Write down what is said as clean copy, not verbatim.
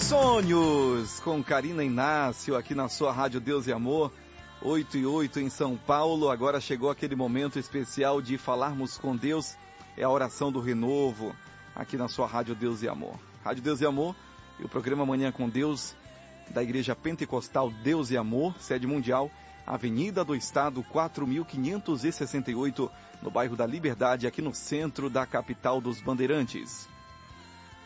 Sonhos, com Karina Inácio, aqui na sua Rádio Deus e Amor, 8:08 em São Paulo. Agora chegou aquele momento especial de falarmos com Deus, é a oração do renovo, aqui na sua Rádio Deus e Amor. Rádio Deus e Amor e o programa Manhã com Deus, da Igreja Pentecostal Deus e Amor, sede mundial, Avenida do Estado, 4.568, no bairro da Liberdade, aqui no centro da capital dos Bandeirantes.